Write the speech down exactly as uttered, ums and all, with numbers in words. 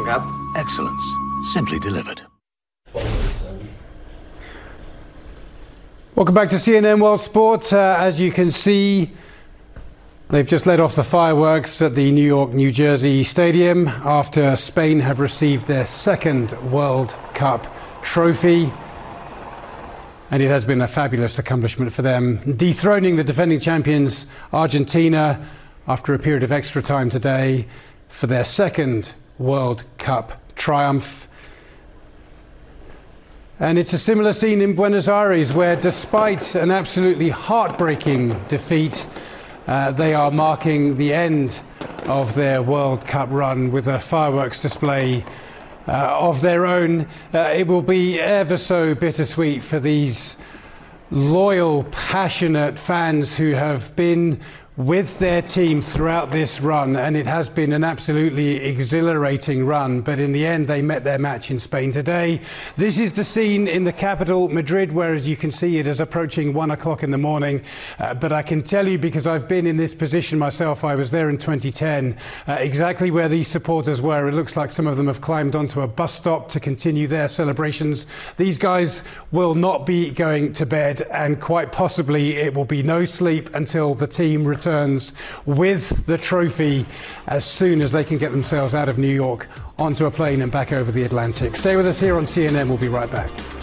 ครับ Excellence, simply delivered. Welcome back to C N N World Sport. Uh, as you can see, they've just let off the fireworks at the New York, New Jersey Stadium after Spain have received their second World Cup trophy. And it has been a fabulous accomplishment for them, dethroning the defending champions Argentina after a period of extra time today for their second World Cup triumph. And it's a similar scene in Buenos Aires, where despite an absolutely heartbreaking defeat, uh, they are marking the end of their World Cup run with a fireworks display uh, of their own. Uh, it will be ever so bittersweet for these loyal, passionate fans who have been with their team throughout this run, and it has been an absolutely exhilarating run, but in the end they met their match in Spain today. This is the scene in the capital, Madrid, where, as you can see, it is approaching one o'clock in the morning, uh, but I can tell you, because I've been in this position myself, I was there in twenty ten, uh, exactly where these supporters were. It looks like some of them have climbed onto a bus stop to continue their celebrations. These guys will not be going to bed, and quite possibly it will be no sleep until the team returns returns with the trophy as soon as they can get themselves out of New York onto a plane and back over the Atlantic. Stay with us here on C N N. We'll be right back.